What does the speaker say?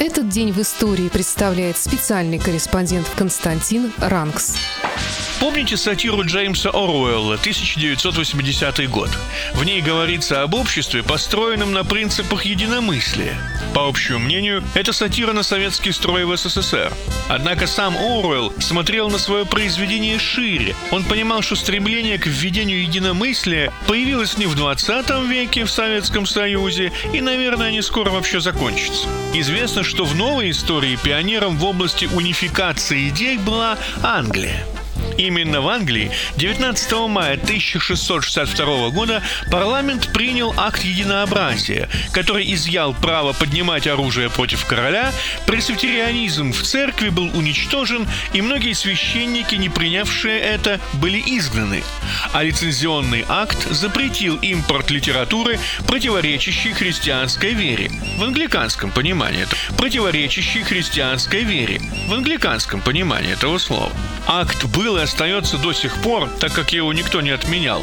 Этот день в истории представляет специальный корреспондент Константин Ранкс. Помните сатиру Джеймса Оруэлла «1980 год»? В ней говорится об обществе, построенном на принципах единомыслия. По общему мнению, это сатира на советский строй в СССР. Однако сам Оруэлл смотрел на свое произведение шире. Он понимал, что стремление к введению единомыслия появилось не в 20 веке в Советском Союзе, и, наверное, не скоро вообще закончится. Известно, что в новой истории пионером в области унификации идей была Англия. Именно в Англии 19 мая 1662 года парламент принял акт единообразия, который изъял право поднимать оружие против короля, пресвитерианизм в церкви был уничтожен, и многие священники, не принявшие это, были изгнаны. А лицензионный акт запретил импорт литературы, противоречащей христианской вере, в англиканском понимании, противоречащей христианской вере, в англиканском понимании этого слова. Акт был и остается до сих пор, так как его никто не отменял,